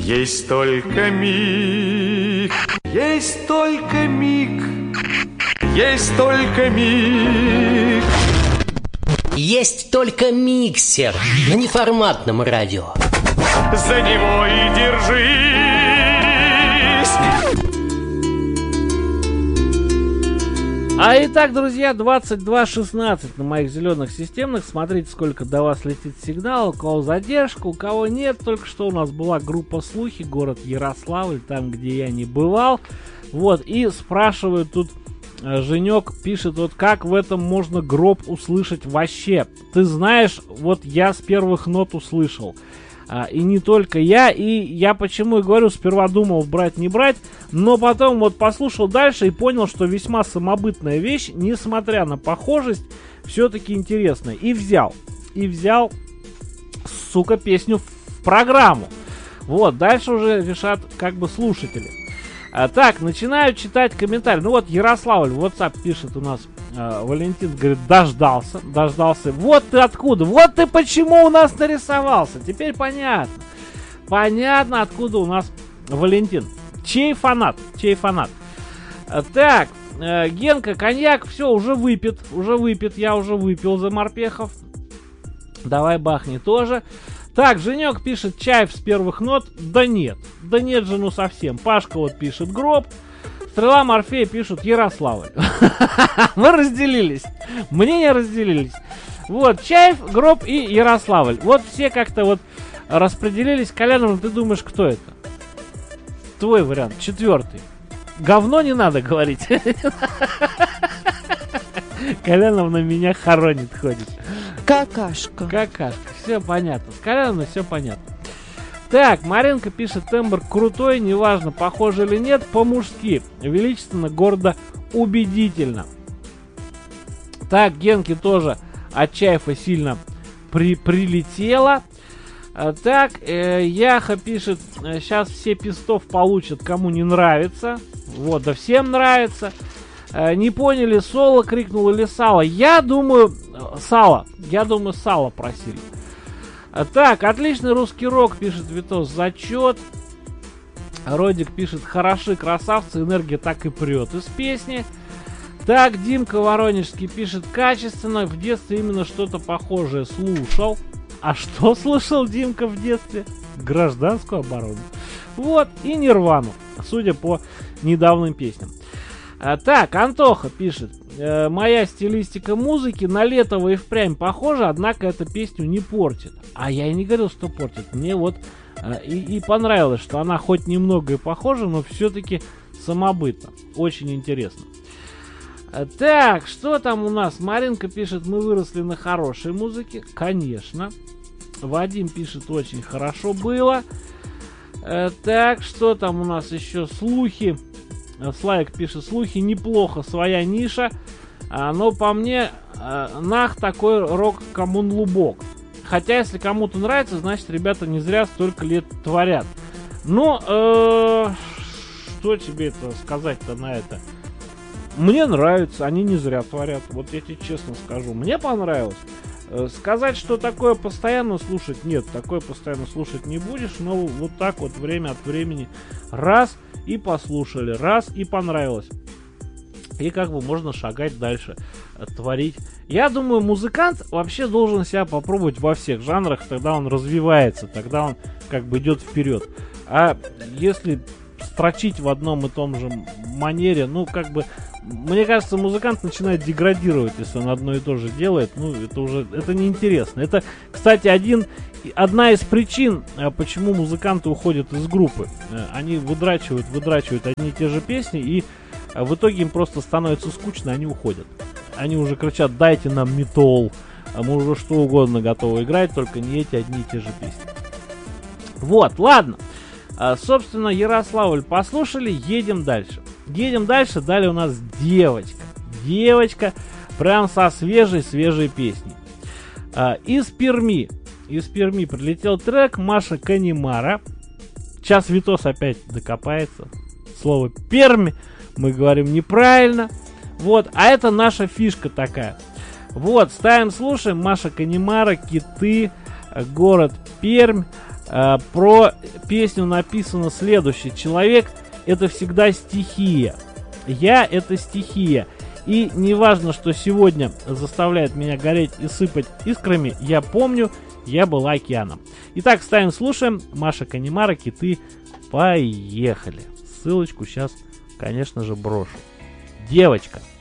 Есть только миг, есть только миг, есть только миг. Есть только миксер на неформатном радио. За него и держись. А итак, друзья, 22:16 на моих зеленых системных. Смотрите, сколько до вас летит сигнал. У кого задержка, у кого нет. Только что у нас была группа «Слухи», город Ярославль, там, где я не бывал. Вот, и спрашивают тут, Женек пишет, вот как в этом можно гроб услышать вообще? Ты знаешь, вот я с первых нот услышал. И не только я, и я почему и говорю, сперва думал брать, не брать, но потом вот послушал дальше и понял, что весьма самобытная вещь, несмотря на похожесть, все-таки интересная. И взял, сука, песню в программу. Вот, дальше уже решат как бы слушатели. Так, начинаю читать комментарии. Ну вот Ярославль в WhatsApp пишет у нас, Валентин говорит, дождался. Вот ты откуда, вот ты почему у нас нарисовался. Теперь понятно, откуда у нас Валентин. Чей фанат. Так, Генка, коньяк, все, уже выпит, я уже выпил за морпехов. Давай бахни тоже. Так, Женек пишет, Чаев с первых нот. Да нет же, ну совсем. Пашка вот пишет гроб. Стрела Морфея пишут Ярославль. Мы разделились. Мнения разделились. Вот, Чаев, гроб и Ярославль. Вот все как-то вот распределились. Колянов, ты думаешь, кто это? Твой вариант, 4-й. Говно не надо говорить. Колянов на меня хоронит, ходит. Какашка. Все понятно. С Коляновой все понятно. Так, Маринка пишет, тембр крутой, неважно, похоже или нет, по-мужски. Величественно, гордо, убедительно. Так, Генке тоже от Чаева сильно прилетело. Так, Яха пишет, сейчас все пистов получат, кому не нравится. Вот, да всем нравится. Не поняли, соло крикнул или сало? Я думаю, сало просили. Так, отличный русский рок, пишет Витос, зачет. Родик пишет, хороши, красавцы, энергия так и прет из песни. Так, Димка Воронежский пишет, качественно, в детстве именно что-то похожее слушал. А что слушал Димка в детстве? Гражданскую оборону. Вот, и Нирвану, судя по недавним песням. Так, Антоха пишет, моя стилистика музыки на Летова и впрямь похожа, однако эта песню не портит. А я и не говорил, что портит. Мне вот и понравилось, что она хоть немного и похожа, но все-таки самобытна. Очень интересно. Так, что там у нас? Маринка пишет, мы выросли на хорошей музыке. Конечно. Вадим пишет, очень хорошо было. Так, что там у нас еще? Слухи. Славик пишет, слухи неплохо, своя ниша, но по мне нах такой рок-коммун лубок. Хотя если кому-то нравится, значит ребята не зря столько лет творят. Но что тебе это сказать-то на это? Мне нравится, они не зря творят, вот я тебе честно скажу, мне понравилось. Сказать, что такое постоянно слушать, нет, такое постоянно слушать не будешь, но вот так вот время от времени раз и послушали, раз и понравилось. И как бы можно шагать дальше, творить. Я думаю, музыкант вообще должен себя попробовать во всех жанрах, тогда он развивается, тогда он как бы идет вперед. А если строчить в одном и том же манере, ну как бы, мне кажется, музыкант начинает деградировать, если он одно и то же делает. Ну, это неинтересно. Это, кстати, одна из причин, почему музыканты уходят из группы. Они выдрачивают одни и те же песни, и в итоге им просто становится скучно, они уходят. Они уже кричат, дайте нам металл, а мы уже что угодно готовы играть, только не эти одни и те же песни. Вот, ладно. Собственно, Ярославль послушали, едем дальше. Далее у нас девочка, прям со свежей песней. Из Перми прилетел трек Маша Канемара. Сейчас Витос опять докопается. Слово Перми мы говорим неправильно. Вот, а это наша фишка такая. Вот, ставим, слушаем. Маша Канемара, Киты, город Пермь. Про песню написано следующее. Человек — это всегда стихия. Я — это стихия. И не важно, что сегодня заставляет меня гореть и сыпать искрами, я помню, я была океаном. Итак, ставим, слушаем. Маша Канемара, «Киты». Поехали. Ссылочку сейчас, конечно же, брошу. Девочка.